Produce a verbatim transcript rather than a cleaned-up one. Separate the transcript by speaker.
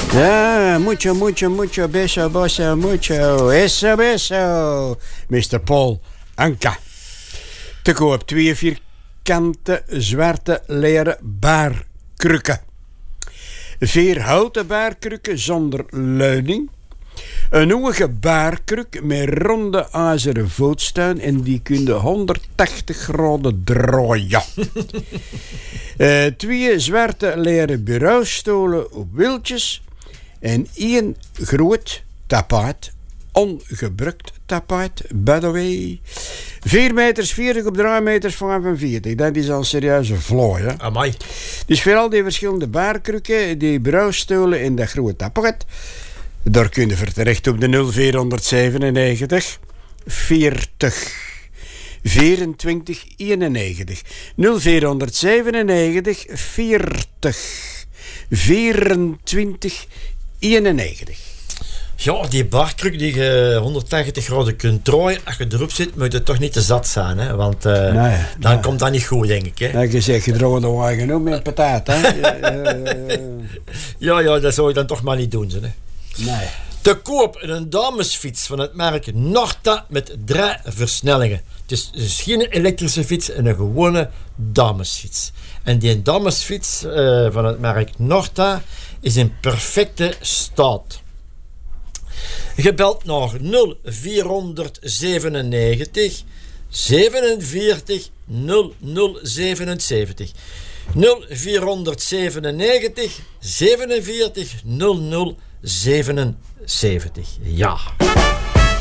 Speaker 1: Ja, mucho, mucho, mucho, beso, beso, mucho. Eso, beso. mister Paul Anka. Te koop twee vierkante zwarte leren baarkrukken. Vier houten baarkrukken zonder leuning. Een hoge baarkruk met ronde ijzeren voetstuin en die kunnen honderdtachtig graden draaien. uh, twee zwarte leren bureaustoelen op wieltjes en één groot tapijt, ongebruikt tapijt, by the way. vier meters veertig op drie meters vijfenveertig. Dat is al een serieuze vlooi, hè?
Speaker 2: Amai.
Speaker 1: Dus voor al die verschillende baarkrukken, die bureaustoelen en dat grote tapijt, daar kun je voor terecht op de nul vierhonderdzevenennegentig veertig vierentwintig eenennegentig. nul vierhonderdzevenennegentig veertig vierentwintig eenennegentig.
Speaker 2: Ja, die baarkruk die je honderdtachtig graden kunt draaien, als je erop zit, moet je toch niet te zat zijn, hè? Want uh, nee, dan nee. komt dat niet goed, denk ik. Hè?
Speaker 1: Ja, je zegt, je droogt de wagen ook met pataat, hè?
Speaker 2: ja, ja, dat zou je dan toch maar niet doen, hè?
Speaker 1: Nee.
Speaker 2: Te koop een damesfiets van het merk Norta met drie versnellingen. Het is dus geen elektrische fiets en een gewone damesfiets. En die damesfiets uh, van het merk Norta is in perfecte staat. Je belt naar nul vierhonderdzevenennegentig zevenenveertig nul nul zevenenzeventig. nul vierhonderdzevenennegentig zevenenveertig nul nul zevenenzeventig. Ja.